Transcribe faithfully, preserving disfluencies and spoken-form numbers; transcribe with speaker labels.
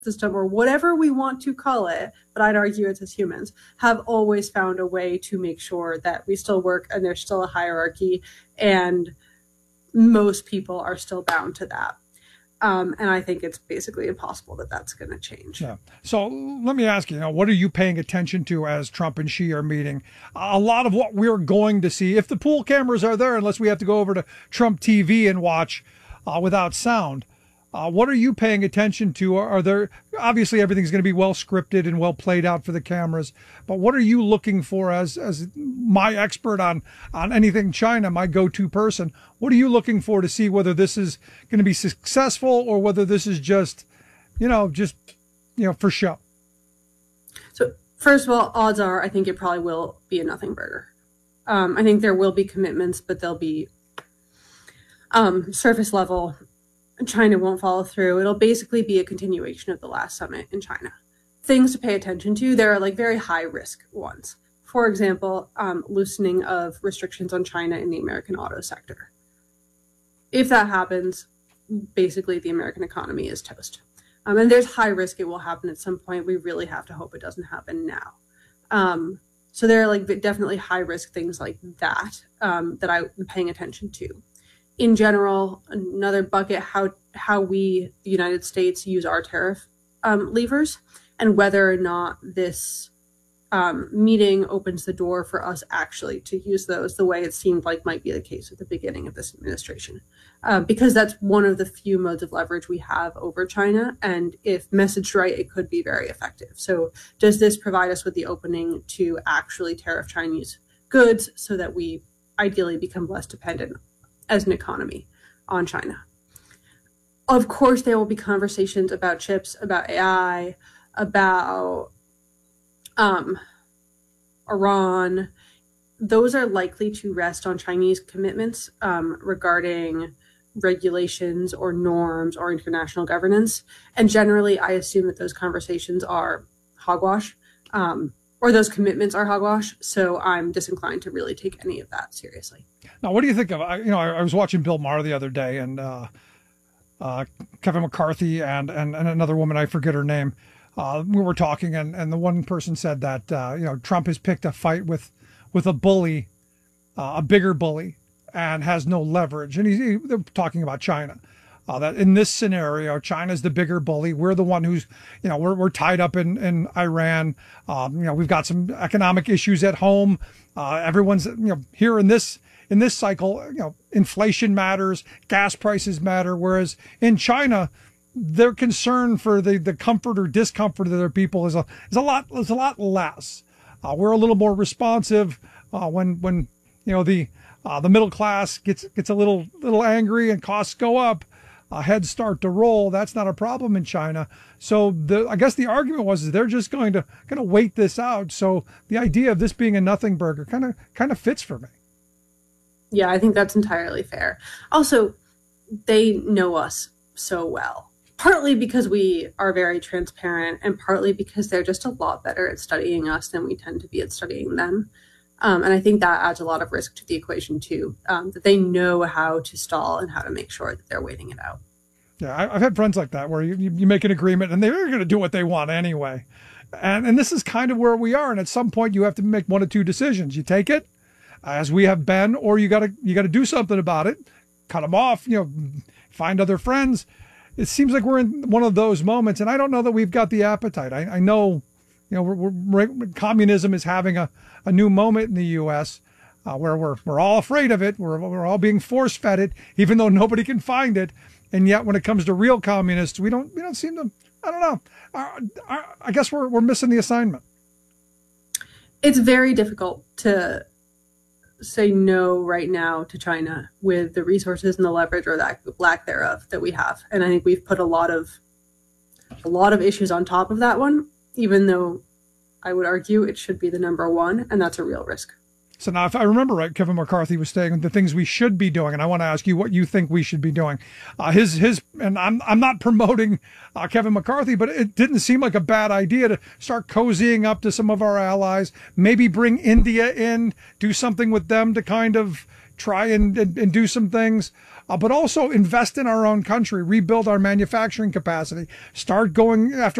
Speaker 1: system or whatever we want to call it, but I'd argue it's as humans, have always found a way to make sure that we still work and there's still a hierarchy, and most people are still bound to that. Um, and I think it's basically impossible that that's going to change.
Speaker 2: Yeah. So let me ask you, you know, what are you paying attention to as Trump and Xi are meeting? A lot of what we're going to see, if the pool cameras are there, unless we have to go over to Trump T V and watch uh, without sound, uh, what are you paying attention to? Are, are there, obviously everything's going to be well scripted and well played out for the cameras, but what are you looking for as, as my expert on, on anything China, my go-to person? What are you looking for to see whether this is going to be successful or whether this is just, you know, just, you know, for show?
Speaker 1: So first of all, odds are I think it probably will be a nothing burger. Um, I think there will be commitments, but they'll be um, surface level. China won't follow through. It'll basically be a continuation of the last summit in China. Things to pay attention to, there are like very high risk ones. For example, um, loosening of restrictions on China in the American auto sector. If that happens, basically the American economy is toast. Um, and there's high risk it will happen at some point. We really have to hope it doesn't happen now. Um, so there are like definitely high risk things like that um, that I'm paying attention to. In general, another bucket, how how we, the United States, use our tariff um, levers, and whether or not this um, meeting opens the door for us actually to use those the way it seemed like might be the case at the beginning of this administration. Uh, because that's one of the few modes of leverage we have over China. And if messaged right, it could be very effective. So does this provide us with the opening to actually tariff Chinese goods so that we ideally become less dependent as an economy on China? Of course, there will be conversations about chips, about A I, about um, Iran. Those are likely to rest on Chinese commitments um, regarding regulations or norms or international governance. And generally, I assume that those conversations are hogwash, um, or those commitments are hogwash. So I'm disinclined to really take any of that seriously.
Speaker 2: Now, what do you think of, you know, I, I was watching Bill Maher the other day, and uh, uh, Kevin McCarthy and, and, and another woman, I forget her name, uh, we were talking, and, and the one person said that, uh, you know, Trump has picked a fight with, with a bully, uh, a bigger bully, and has no leverage. And he, he, they're talking about China. Uh, that in this scenario, China's the bigger bully. We're the one who's, you know, we're, we're tied up in, in Iran. Um, you know, we've got some economic issues at home. Uh, everyone's, you know, here in this, in this cycle, you know, inflation matters, gas prices matter. Whereas in China, their concern for the, the comfort or discomfort of their people is a, is a lot, is a lot less. Uh, we're a little more responsive, uh, when, when, you know, the, uh, the middle class gets, gets a little, little angry and costs go up. Uh, heads start to roll. That's not a problem in China. So the, I guess the argument was is they're just going to kind of wait this out. So the idea of this being a nothing burger kind of kind of fits for me.
Speaker 1: Yeah, I think that's entirely fair. Also, they know us so well, partly because we are very transparent and partly because they're just a lot better at studying us than we tend to be at studying them. Um, and I think that adds a lot of risk to the equation, too, um, that they know how to stall and how to make sure that they're waiting it out.
Speaker 2: Yeah, I, I've had friends like that where you, you, you make an agreement and they're going to do what they want anyway. And, and this is kind of where we are. And at some point, you have to make one of two decisions. You take it, as we have been, or you got to you got to do something about it, cut them off, you know, find other friends. It seems like we're in one of those moments. And I don't know that we've got the appetite. I, I know, you know, we're, we're, communism is having a, a new moment in the U S uh, where we're we're all afraid of it. We're we're all being force fed it, even though nobody can find it. And yet, when it comes to real communists, we don't we don't seem to. I don't know. I, I, I guess we're we're missing the assignment.
Speaker 1: It's very difficult to say no right now to China with the resources and the leverage or that lack thereof that we have. And I think we've put a lot of a lot of issues on top of that one, even though I would argue it should be the number one, and that's a real risk.
Speaker 2: So now, if I remember right, Kevin McCarthy was saying the things we should be doing, and I want to ask you what you think we should be doing. Uh, his his, and I'm I'm not promoting uh, Kevin McCarthy, but it didn't seem like a bad idea to start cozying up to some of our allies, maybe bring India in, do something with them to kind of try and, and, and do some things, uh, but also invest in our own country, rebuild our manufacturing capacity, start going after